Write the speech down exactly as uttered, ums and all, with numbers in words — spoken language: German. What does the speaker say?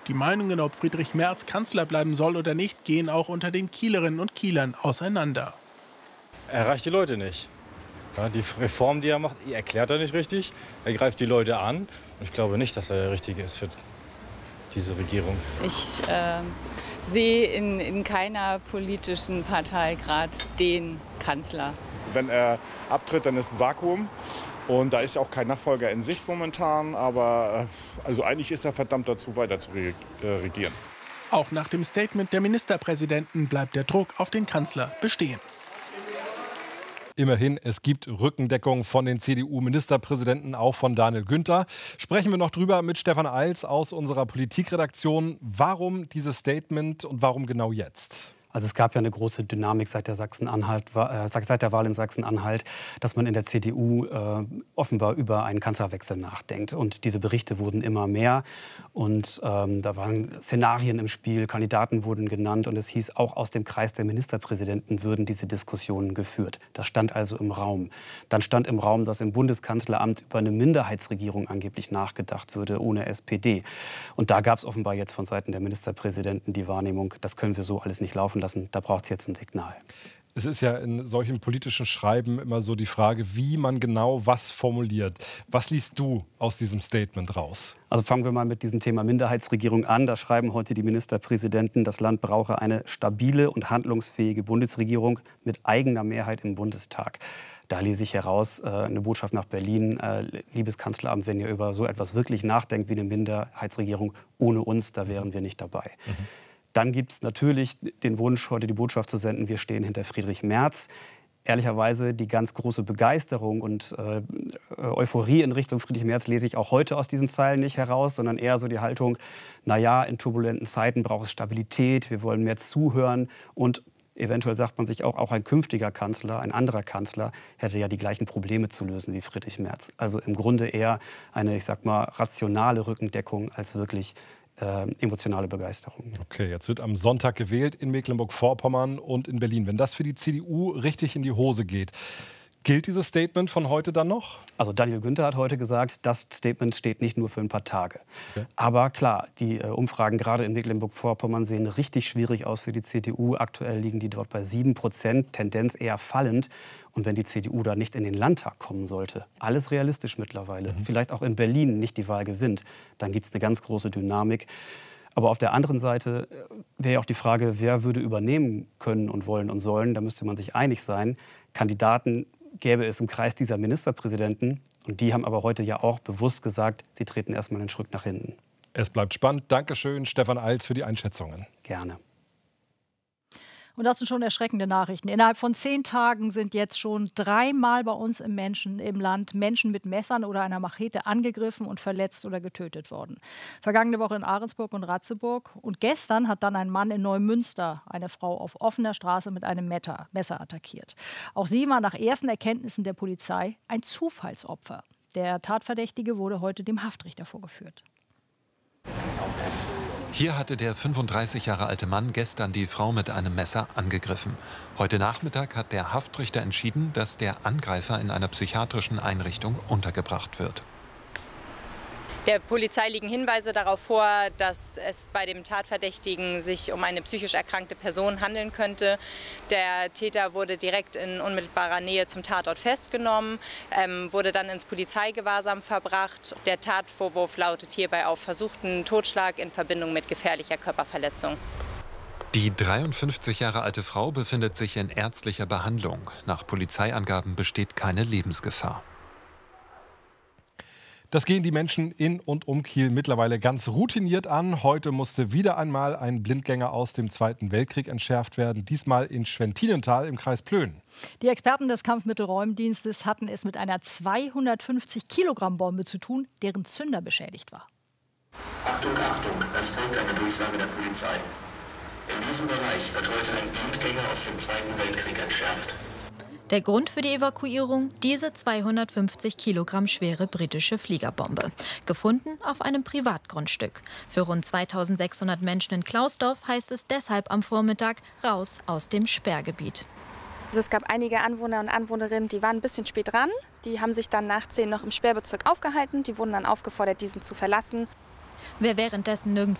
Die Meinungen, ob Friedrich Merz Kanzler bleiben soll oder nicht, gehen auch unter den Kielerinnen und Kielern auseinander. Er erreicht die Leute nicht. Ja, die Reform, die er macht, erklärt er nicht richtig. Er greift die Leute an. Und ich glaube nicht, dass er der Richtige ist für diese Regierung. Ich äh, sehe in, in keiner politischen Partei gerade den Kanzler. Wenn er abtritt, dann ist ein Vakuum. Und da ist auch kein Nachfolger in Sicht momentan. Aber also eigentlich ist er verdammt dazu, weiter zu regieren. Auch nach dem Statement der Ministerpräsidenten bleibt der Druck auf den Kanzler bestehen. Immerhin, es gibt Rückendeckung von den C D U-Ministerpräsidenten, auch von Daniel Günther. Sprechen wir noch drüber mit Stefan Eils aus unserer Politikredaktion. Warum dieses Statement und warum genau jetzt? Also es gab ja eine große Dynamik seit der, Sachsen-Anhalt, äh, seit der Wahl in Sachsen-Anhalt, dass man in der C D U äh, offenbar über einen Kanzlerwechsel nachdenkt. Und diese Berichte wurden immer mehr. Und ähm, da waren Szenarien im Spiel, Kandidaten wurden genannt. Und es hieß, auch aus dem Kreis der Ministerpräsidenten würden diese Diskussionen geführt. Das stand also im Raum. Dann stand im Raum, dass im Bundeskanzleramt über eine Minderheitsregierung angeblich nachgedacht würde, ohne S P D. Und da gab es offenbar jetzt von Seiten der Ministerpräsidenten die Wahrnehmung, das können wir so alles nicht laufen lassen. Da braucht es jetzt ein Signal. Es ist ja in solchen politischen Schreiben immer so die Frage, wie man genau was formuliert. Was liest du aus diesem Statement raus? Also fangen wir mal mit diesem Thema Minderheitsregierung an. Da schreiben heute die Ministerpräsidenten, das Land brauche eine stabile und handlungsfähige Bundesregierung mit eigener Mehrheit im Bundestag. Da lese ich heraus, äh, eine Botschaft nach Berlin, äh, liebes Kanzleramt, wenn ihr über so etwas wirklich nachdenkt wie eine Minderheitsregierung, ohne uns, da wären wir nicht dabei. Mhm. Dann gibt es natürlich den Wunsch, heute die Botschaft zu senden, wir stehen hinter Friedrich Merz. Ehrlicherweise die ganz große Begeisterung und äh, Euphorie in Richtung Friedrich Merz lese ich auch heute aus diesen Zeilen nicht heraus, sondern eher so die Haltung, naja, in turbulenten Zeiten braucht es Stabilität, wir wollen mehr zuhören und eventuell sagt man sich auch, auch ein künftiger Kanzler, ein anderer Kanzler, hätte ja die gleichen Probleme zu lösen wie Friedrich Merz. Also im Grunde eher eine, ich sag mal, rationale Rückendeckung als wirklich Äh, emotionale Begeisterung. Okay, jetzt wird am Sonntag gewählt in Mecklenburg-Vorpommern und in Berlin. Wenn das für die C D U richtig in die Hose geht, gilt dieses Statement von heute dann noch? Also Daniel Günther hat heute gesagt, das Statement steht nicht nur für ein paar Tage. Okay. Aber klar, die äh, Umfragen gerade in Mecklenburg-Vorpommern sehen richtig schwierig aus für die C D U. Aktuell liegen die dort bei sieben Prozent, Tendenz eher fallend. Und wenn die C D U da nicht in den Landtag kommen sollte, alles realistisch mittlerweile, mhm. vielleicht auch in Berlin nicht die Wahl gewinnt, dann gibt es eine ganz große Dynamik. Aber auf der anderen Seite wäre ja auch die Frage, wer würde übernehmen können und wollen und sollen. Da müsste man sich einig sein. Kandidaten gäbe es im Kreis dieser Ministerpräsidenten. Und die haben aber heute ja auch bewusst gesagt, sie treten erstmal einen Schritt nach hinten. Es bleibt spannend. Dankeschön, Stefan Eils, für die Einschätzungen. Gerne. Und das sind schon erschreckende Nachrichten. Innerhalb von zehn Tagen sind jetzt schon dreimal bei uns im, Menschen, im Land Menschen mit Messern oder einer Machete angegriffen und verletzt oder getötet worden. Vergangene Woche in Ahrensburg und Ratzeburg. Und gestern hat dann ein Mann in Neumünster eine Frau auf offener Straße mit einem Messer attackiert. Auch sie war nach ersten Erkenntnissen der Polizei ein Zufallsopfer. Der Tatverdächtige wurde heute dem Haftrichter vorgeführt. Hier hatte der fünfunddreißig Jahre alte Mann gestern die Frau mit einem Messer angegriffen. Heute Nachmittag hat der Haftrichter entschieden, dass der Angreifer in einer psychiatrischen Einrichtung untergebracht wird. Der Polizei liegen Hinweise darauf vor, dass es bei dem Tatverdächtigen sich um eine psychisch erkrankte Person handeln könnte. Der Täter wurde direkt in unmittelbarer Nähe zum Tatort festgenommen, ähm, wurde dann ins Polizeigewahrsam verbracht. Der Tatvorwurf lautet hierbei auf versuchten Totschlag in Verbindung mit gefährlicher Körperverletzung. Die dreiundfünfzig Jahre alte Frau befindet sich in ärztlicher Behandlung. Nach Polizeiangaben besteht keine Lebensgefahr. Das gehen die Menschen in und um Kiel mittlerweile ganz routiniert an. Heute musste wieder einmal ein Blindgänger aus dem Zweiten Weltkrieg entschärft werden, diesmal in Schwentinental im Kreis Plön. Die Experten des Kampfmittelräumdienstes hatten es mit einer zweihundertfünfzig Kilogramm Bombe zu tun, deren Zünder beschädigt war. Achtung, Achtung, es folgt eine Durchsage der Polizei. In diesem Bereich wird heute ein Blindgänger aus dem Zweiten Weltkrieg entschärft. Der Grund für die Evakuierung? Diese zweihundertfünfzig Kilogramm schwere britische Fliegerbombe. Gefunden auf einem Privatgrundstück. Für rund zweitausendsechshundert Menschen in Klausdorf heißt es deshalb am Vormittag raus aus dem Sperrgebiet. Also es gab einige Anwohner und Anwohnerinnen, die waren ein bisschen spät dran. Die haben sich dann nach zehn noch im Sperrbezirk aufgehalten. Die wurden dann aufgefordert, diesen zu verlassen. Wer währenddessen nirgendwo